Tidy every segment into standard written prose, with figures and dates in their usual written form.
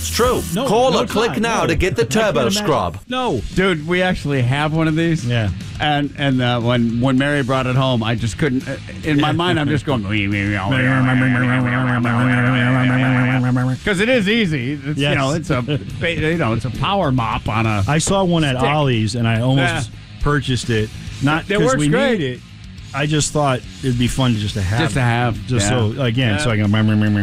It's true. No, Call no, or it's click not. now No. to get the I can't Turbo imagine. Scrub. No. Dude, we actually have one of these. Yeah. And when Mary brought it home, I just couldn't. In my mind, I'm just going because it is easy. It's, Yes. it's a power mop on a. I saw one at Stick. Ollie's, and I almost purchased it. Not It because works we great. need it. I just thought it'd be fun just to have. Just to have, Just yeah. so, again, so I can...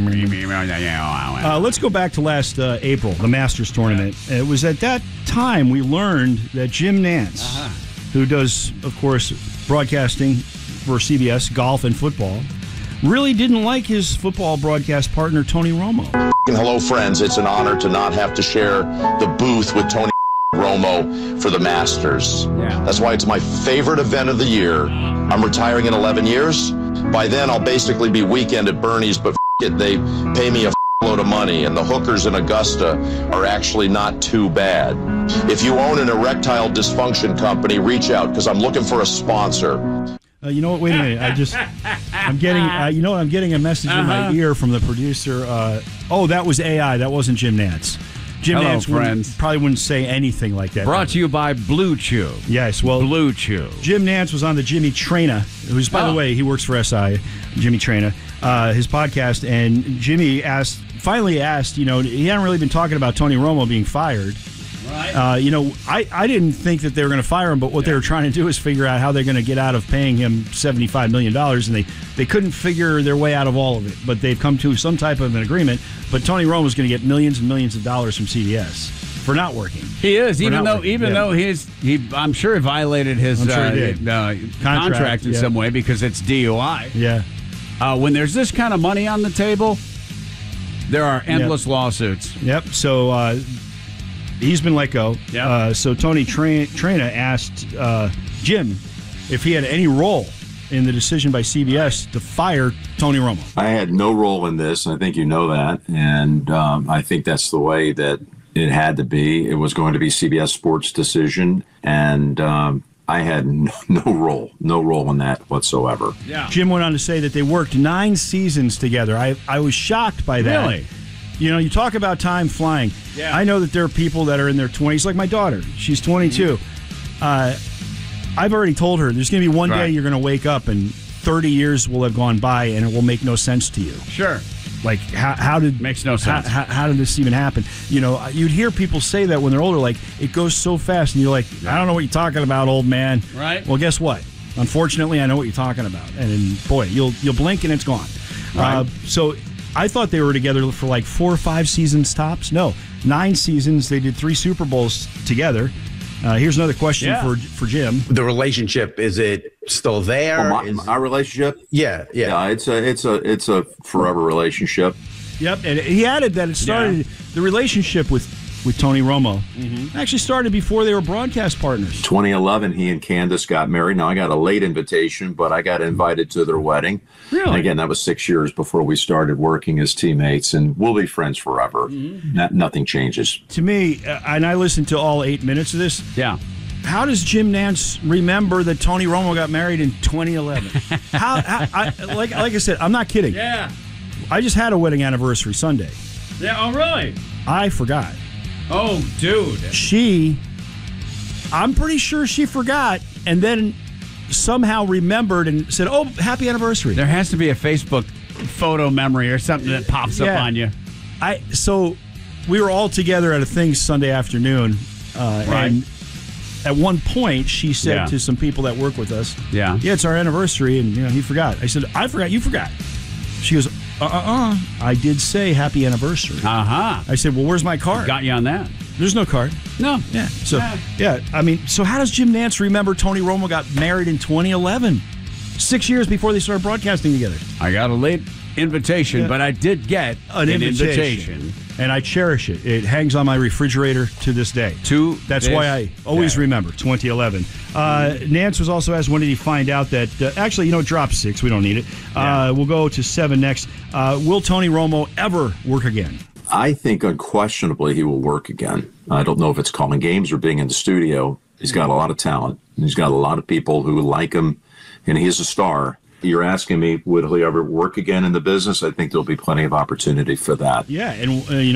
let's go back to last April, the Masters tournament. It was at that time we learned that Jim Nance, who does, of course, broadcasting for CBS, golf and football, really didn't like his football broadcast partner, Tony Romo. Hello, friends. It's an honor to not have to share the booth with Tony Romo for the Masters. Yeah. That's why it's my favorite event of the year. I'm retiring in 11 years. By then, I'll basically be weekend at Bernie's, but it, they pay me a load of money, and the hookers in Augusta are actually not too bad. If you own an erectile dysfunction company, reach out, because I'm looking for a sponsor. You know what? Wait a minute. I'm getting, I'm getting a message in my ear from the producer. That was AI. That wasn't Jim Nance. Jim Hello, Nance friends. probably wouldn't say anything like that. Brought to you by Blue Chew. Yes, well, Blue Chew. Jim Nance was on the Jimmy Traina, who's, by the way, he works for SI, Jimmy Traina, his podcast, and Jimmy finally asked, he hadn't really been talking about Tony Romo being fired. Right. I didn't think that they were going to fire him, but what they were trying to do is figure out how they're going to get out of paying him $75 million, and they couldn't figure their way out of all of it, but they've come to some type of an agreement. But Tony Romo's going to get millions and millions of dollars from CBS for not working. He is, even though Yeah. I'm sure he violated his I'm sure he did. contract in yeah. some way because it's DUI. Yeah. When there's this kind of money on the table, there are endless lawsuits. Yep. So he's been let go. Yep. So Tony Traina asked Jim if he had any role in the decision by CBS to fire Tony Romo. I had no role in this, and I think you know that. And I think that's the way that it had to be. It was going to be CBS Sports' decision, and I had no role in that whatsoever. Yeah. Jim went on to say that they worked 9 seasons together. I was shocked by that. Really? You talk about time flying. Yeah. I know that there are people that are in their 20s, like my daughter. She's 22. I've already told her there's going to be one day Right. you're going to wake up and 30 years will have gone by and it will make no sense to you. Sure. Like, how did... Makes no sense. How did this even happen? You'd hear people say that when they're older, like, it goes so fast, and you're like, I don't know what you're talking about, old man. Right. Well, guess what? Unfortunately, I know what you're talking about. And, boy, you'll blink and it's gone. Right. So I thought they were together for like 4 or 5 seasons tops. No, 9 seasons. They did 3 Super Bowls together. Here's another question for Jim. The relationship, is it still there? My relationship? Yeah. It's a forever relationship. Yep, and he added that it started the relationship with Tony Romo actually started before they were broadcast partners. 2011, he and Candace got married. Now, I got a late invitation, but I got invited to their wedding. Really? And again, that was 6 years before we started working as teammates, and we'll be friends forever. Nothing changes. To me, and I listened to all 8 minutes of this. Yeah. How does Jim Nance remember that Tony Romo got married in 2011? Like I said, I'm not kidding. Yeah. I just had a wedding anniversary Sunday. Yeah. Oh, really? I forgot. Oh, dude. I'm pretty sure she forgot and then somehow remembered and said, "Oh, happy anniversary." There has to be a Facebook photo memory or something that pops up on you. So we were all together at a thing Sunday afternoon, and at one point she said to some people that work with us, "Yeah, it's our anniversary," and he forgot. I said, "I forgot. You forgot." She goes, I did say happy anniversary. I said, "Well, where's my card?" Got you on that. There's no card. No. Yeah. So, so how does Jim Nance remember Tony Romo got married in 2011? 6 years before they started broadcasting together. I got a late invitation, but I did get an invitation. And I cherish it. It hangs on my refrigerator to this day. That's why I always remember 2011. Nance was also asked when did he find out that, drop 6. We don't need it. We'll go to 7 next. Will Tony Romo ever work again? I think unquestionably he will work again. I don't know if it's calling games or being in the studio. He's got a lot of talent. He's got a lot of people who like him, and he's a star. You're asking me, would he ever work again in the business? I think there'll be plenty of opportunity for that. Yeah, and